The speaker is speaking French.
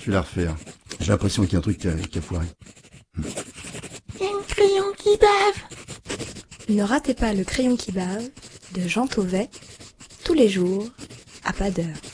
vais la refaire. J'ai l'impression qu'il y a un truc qui a foiré. Il y a une crayon qui bave. Ne ratez pas le crayon qui bave de Jean Tauvet, tous les jours, à pas d'heure.